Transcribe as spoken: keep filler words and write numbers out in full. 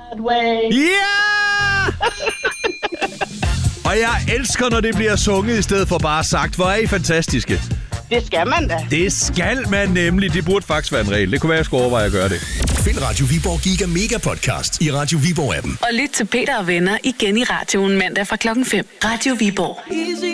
Ja! Og jeg elsker, når det bliver sunget i stedet for bare sagt. Hvor er I fantastiske. Det skal man da. Det skal man nemlig. Det burde faktisk være en regel. Det kunne være, jeg skulle overveje at gøre det. Find Radio Viborg Giga Mega Podcast i Radio Viborg appen. Og lyt til Peter og Venner igen i radioen mandag fra klokken fem. Radio Viborg.